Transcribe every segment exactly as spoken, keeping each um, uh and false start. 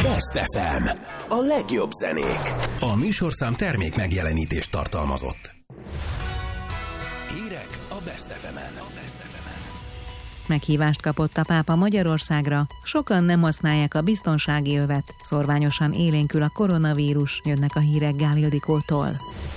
Best ef em. A legjobb zenék. A műsorszám termék megjelenítést tartalmazott. Hírek a Best ef emen. Meghívást kapott a pápa Magyarországra, sokan nem használják a biztonsági övet, szorványosan élénkül a koronavírus, jönnek a hírek Gál Ildikótól.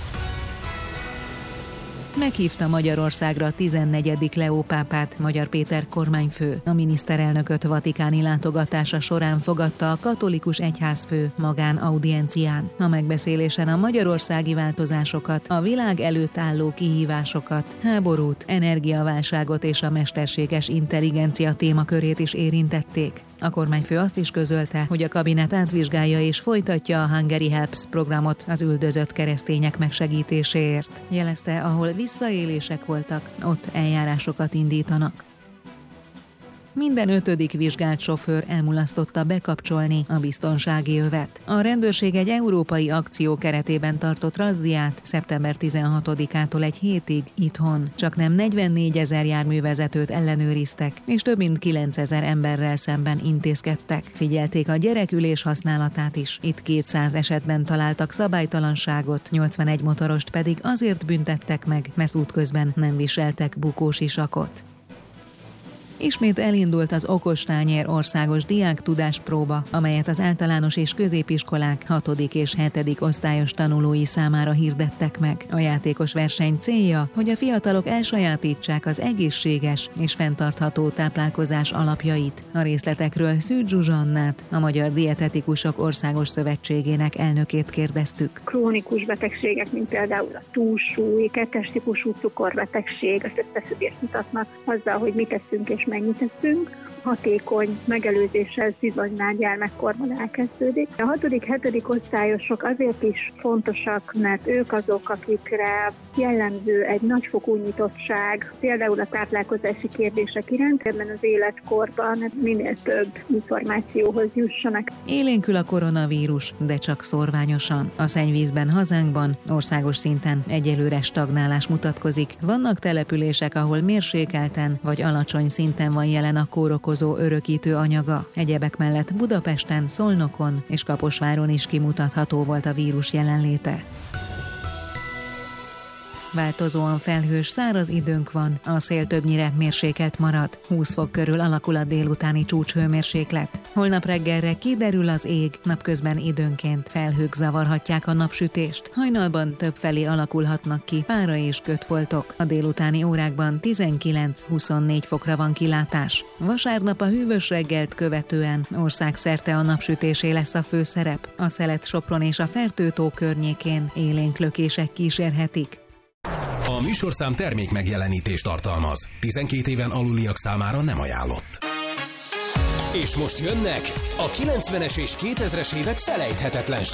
Meghívta Magyarországra a tizennegyedik Leó pápát Magyar Péter kormányfő. A miniszterelnököt vatikáni látogatása során fogadta a katolikus egyházfő magán audiencián. A megbeszélésen a magyarországi változásokat, a világ előtt álló kihívásokat, háborút, energiaválságot és a mesterséges intelligencia témakörét is érintették. A kormányfő azt is közölte, hogy a kabinet átvizsgálja és folytatja a Hungary Helps programot az üldözött keresztények megsegítéséért. Jelezte, ahol visszaélések voltak, ott eljárásokat indítanak. Minden ötödik vizsgált sofőr elmulasztotta bekapcsolni a biztonsági övet. A rendőrség egy európai akció keretében tartott razziát szeptember tizenhatodikától egy hétig itthon. Csaknem negyvennégyezer járművezetőt ellenőriztek, és több mint kilencezer emberrel szemben intézkedtek. Figyelték a gyerekülés használatát is. Itt kétszáz esetben találtak szabálytalanságot, nyolcvanegy motorost pedig azért büntettek meg, mert útközben nem viseltek bukósisakot. Ismét elindult az Okostányér országos diáktudáspróba, amelyet az általános és középiskolák hatodik és hetedik osztályos tanulói számára hirdettek meg. A játékos verseny célja, hogy a fiatalok elsajátítsák az egészséges és fenntartható táplálkozás alapjait. A részletekről Szűcs Zsuzsannát, a Magyar Dietetikusok Országos Szövetségének elnökét kérdeztük. Krónikus betegségek, mint például a túlsúly, kettes típusú cukorbetegség, az összefüggést mutatnak azzal, hogy mit teszünk és mennyit teszünk. Hatékony megelőzéssel bizony már gyermekkorban elkezdődik. A hatodik-hetedik osztályosok azért is fontosak, mert ők azok, akikre jellemző egy nagyfokú nyitottság, például a táplálkozási kérdések iránt, ebben az életkorban minél több információhoz jussanak. Élénkül a koronavírus, de csak szorványosan. A szennyvízben hazánkban országos szinten egyelőre stagnálás mutatkozik. Vannak települések, ahol mérsékelten vagy alacsony szinten van jelen a kórokozó örökítő anyaga. Egyebek mellett Budapesten, Szolnokon és Kaposváron is kimutatható volt a vírus jelenléte. Változóan felhős, száraz időnk van, a szél többnyire mérsékelt marad. húsz fok körül alakul a délutáni csúcshőmérséklet. Holnap reggelre kiderül az ég, napközben időnként felhők zavarhatják a napsütést. Hajnalban többfelé alakulhatnak ki pára és kötfoltok. A délutáni órákban tizenkilenc-huszonnégy fokra van kilátás. Vasárnap a hűvös reggelt követően országszerte a napsütésé lesz a főszerep. A Szelet-Sopron és a Fertőtó környékén élénk lökések kísérhetik. A műsorszám termék megjelenítést tartalmaz. tizenkét éven aluliak számára nem ajánlott. És most jönnek a kilencvenes és kétezres évek felejthetetlen